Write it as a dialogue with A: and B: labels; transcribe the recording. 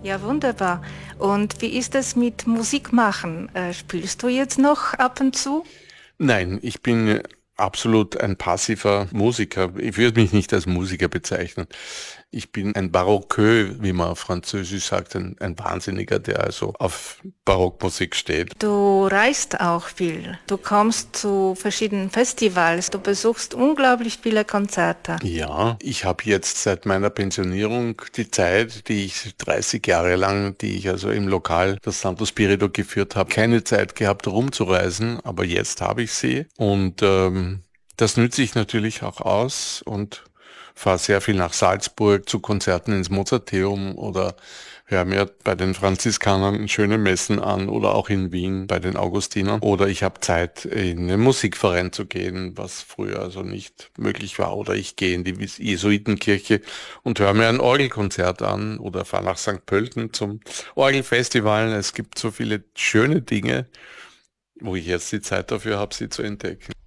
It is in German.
A: Ja, wunderbar. Und wie ist es mit Musik machen? Spielst du jetzt noch ab und zu?
B: Nein, ich bin absolut ein passiver Musiker. Ich würde mich nicht als Musiker bezeichnen. Ich bin ein Baroqueux, wie man auf Französisch sagt, ein Wahnsinniger, der also auf Barockmusik steht.
A: Du reist auch viel. Du kommst zu verschiedenen Festivals. Du besuchst unglaublich viele Konzerte.
B: Ja, ich habe jetzt seit meiner Pensionierung die Zeit, die ich 30 Jahre lang, die ich also im Lokal das Santo Spirito geführt habe, keine Zeit gehabt rumzureisen, aber jetzt habe ich sie und das nütze ich natürlich auch aus und fahre sehr viel nach Salzburg zu Konzerten ins Mozarteum oder höre mir bei den Franziskanern schöne Messen an oder auch in Wien bei den Augustinern. Oder ich habe Zeit, in den Musikverein zu gehen, was früher also nicht möglich war. Oder ich gehe in die Jesuitenkirche und höre mir ein Orgelkonzert an oder fahre nach St. Pölten zum Orgelfestival. Es gibt so viele schöne Dinge, wo ich jetzt die Zeit dafür habe, sie zu entdecken.